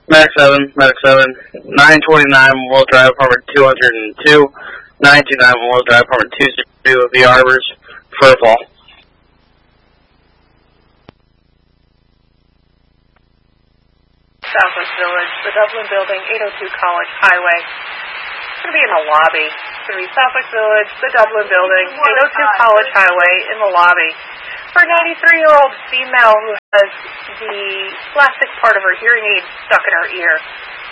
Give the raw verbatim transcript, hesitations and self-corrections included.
Medic seven, Medic seven, nine twenty-nine Memorial Drive, apartment two oh two, nine two nine Memorial Drive, apartment two oh two of the Arbors, Furfall. Southwest Village, the Dublin Building, eight oh two College Highway. It's going to be in the lobby. It's going to be Southwest Village, the Dublin Building, eight oh two College Highway, in the lobby. For a ninety-three-year-old female who has the plastic part of her hearing aid stuck in her ear.